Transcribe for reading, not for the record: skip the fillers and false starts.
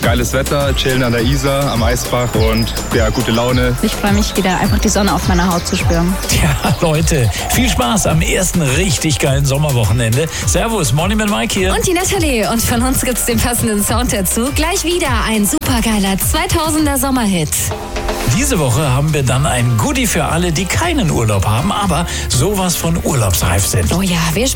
Geiles Wetter, chillen an der Isar, am Eisbach und ja, gute Laune. Ich freue mich wieder, einfach die Sonne auf meiner Haut zu spüren. Ja, Leute, viel Spaß am ersten richtig geilen Sommerwochenende. Servus, Morning mit Mike hier. Und die Natalie. Und von uns gibt's den passenden Sound dazu. Gleich wieder ein supergeiler 2000er Sommerhit. Diese Woche haben wir dann ein Goodie für alle, die keinen Urlaub haben, aber sowas von urlaubsreif sind. Oh ja, wir